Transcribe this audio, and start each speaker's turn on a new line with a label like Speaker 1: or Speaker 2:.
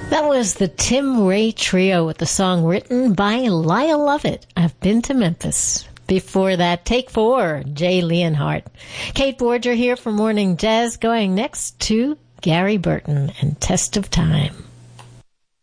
Speaker 1: That was the Tim Ray Trio with the song written by Lyle Lovett, I've Been to Memphis. Before that, Take 4, Jay Leonhardt. Kate Borger here for Morning Jazz, going next to Gary Burton and Test of Time.